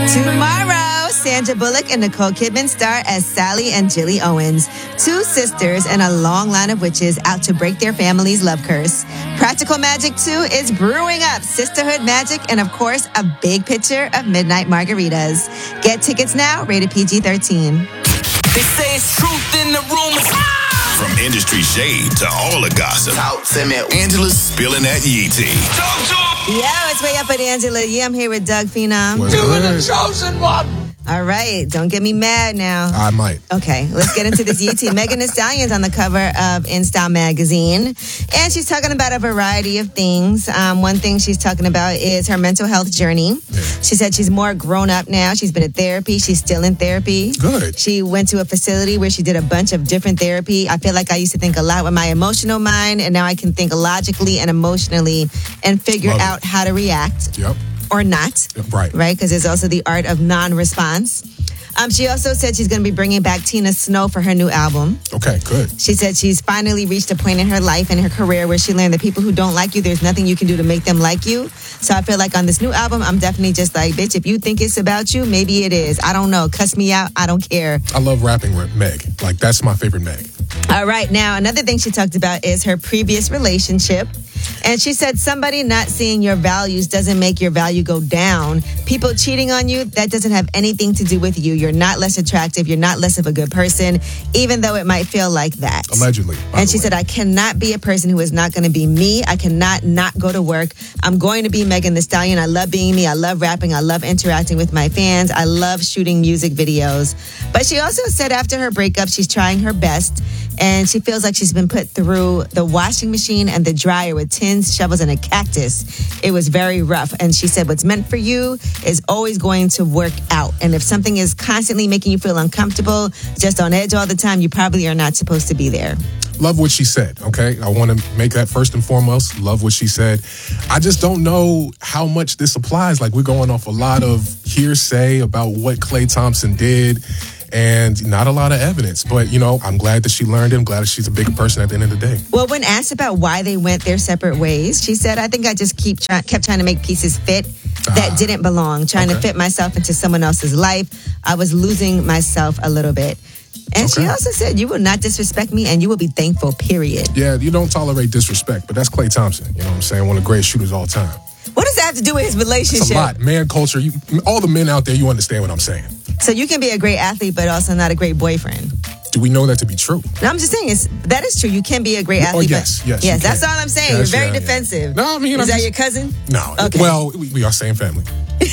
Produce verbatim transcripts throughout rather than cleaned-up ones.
Tomorrow, Sandra Bullock and Nicole Kidman star as Sally and Jilly Owens, two sisters in a long line of witches out to break their family's love curse. Practical Magic two is brewing up sisterhood magic and, of course, a big picture of midnight margaritas. Get tickets now, rated P G thirteen. They say it's truth in the rumors. From industry shade to all the gossip, Talk to me. Angela's spilling that yee tea. Talk to him. Yo, it's Way Up with Angela Yee. I'm here with Doug Phenom. Doing the chosen one. All right, don't get me mad now. I might. Okay, let's get into this Yee tea. Megan Thee Stallion's on the cover of In Style magazine, and she's talking about a variety of things. Um, one thing she's talking about is her mental health journey. Yeah. She said she's more grown up now. She's been in therapy. She's still in therapy. Good. She went to a facility where she did a bunch of different therapy. I feel like I used to think a lot with my emotional mind, and now I can think logically and emotionally and figure Love it. out how to react. Yep. Or not. Right. Right? Because there's also the art of non-response. Um, she also said she's going to be bringing back Tina Snow for her new album. Okay, good. She said she's finally reached a point in her life and her career where she learned that people who don't like you, there's nothing you can do to make them like you. So I feel like on this new album, I'm definitely just like, bitch, if you think it's about you, maybe it is. I don't know. Cuss me out. I don't care. I love rapping with Meg. Like, that's my favorite Meg. All right. Now, another thing she talked about is her previous relationship. And she said somebody not seeing your values doesn't make your value go down. People cheating on you, that doesn't have anything to do with you. You're not less attractive. You're not less of a good person, even though it might feel like that. Allegedly. And she said, I cannot be a person who is not going to be me. I cannot not go to work. I'm going to be Megan Thee Stallion. I love being me. I love rapping. I love interacting with my fans. I love shooting music videos. But she also said after her breakup, she's trying her best. And she feels like she's been put through the washing machine and the dryer with tins, shovels, and a cactus. It was very rough. And she said, what's meant for you is always going to work out. And if something is constantly making you feel uncomfortable, just on edge all the time, you probably are not supposed to be there. Love what she said, okay? I want to make that first and foremost. Love what she said. I just don't know how much this applies. Like, we're going off a lot of hearsay about what Klay Thompson did and not a lot of evidence. But, you know, I'm glad that she learned it. I'm glad that she's a bigger person at the end of the day. Well, when asked about why they went their separate ways, she said, I think I just keep try- kept trying to make pieces fit that uh, didn't belong, trying okay. to fit myself into someone else's life. I was losing myself a little bit. And okay. she also said, you will not disrespect me and you will be thankful, period. Yeah, you don't tolerate disrespect, but that's Klay Thompson. You know what I'm saying? One of the greatest shooters of all time. What does that have to do with his relationship? It's a lot. Man culture. You, all the men out there, you understand what I'm saying. So you can be a great athlete, but also not a great boyfriend. Do we know that to be true? No, I'm just saying, it's, that is true. You can be a great athlete. Oh, yes, but, yes. Yes, that's all I'm saying. Yes, You're very yeah, defensive. Yeah. No, I mean, Is I'm that just, your cousin? No. Okay. Well, we, we are same family.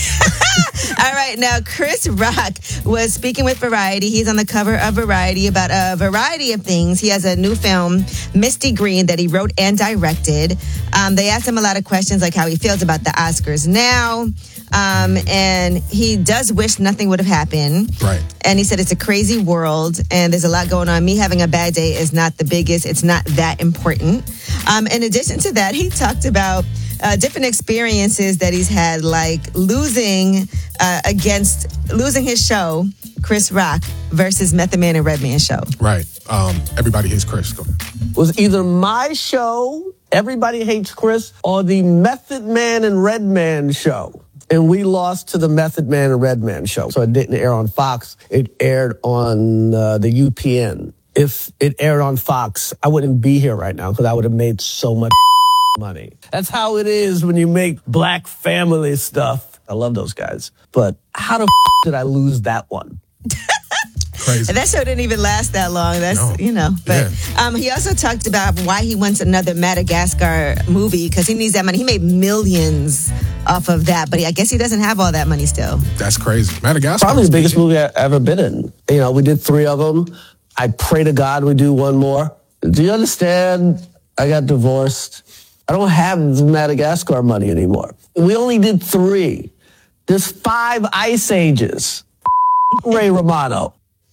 All right, now Chris Rock was speaking with Variety. He's on the cover of Variety about a variety of things. He has a new film, Misty Green, that he wrote and directed. Um, they asked him a lot of questions, like how he feels about the Oscars now. Um, and he does wish nothing would have happened. Right. And he said it's a crazy world and there's a lot going on. Me having a bad day is not the biggest. It's not that important. Um, in addition to that, he talked about Uh, different experiences that he's had, like losing uh, against losing his show, Chris Rock, versus Method Man and Redman show. Right. Um, everybody hates Chris. Go ahead. Was either my show, Everybody Hates Chris, or the Method Man and Redman show. And we lost to the Method Man and Redman show. So it didn't air on Fox. It aired on uh, the U P N. If it aired on Fox, I wouldn't be here right now because I would have made so much money. That's how it is when you make black family stuff. I love those guys. But how the f- did I lose that one? Crazy. And that show didn't even last that long. That's, no. you know. But yeah. um, he also talked about why he wants another Madagascar movie because he needs that money. He made millions off of that, but he, I guess he doesn't have all that money still. That's crazy. Madagascar. Probably the biggest movie I've ever been in. You know, we did three of them. I pray to God we do one more. Do you understand? I got divorced. I don't have the Madagascar money anymore. We only did three. There's five Ice Ages. Ray Romano.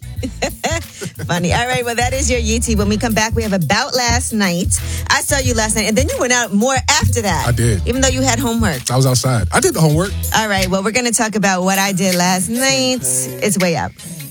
Funny. All right, well, that is your Yee tea. When we come back, we have About Last Night. I saw you last night, and then you went out more after that. I did. Even though you had homework. I was outside. I did the homework. All right, well, we're going to talk about what I did last night. It's Way Up.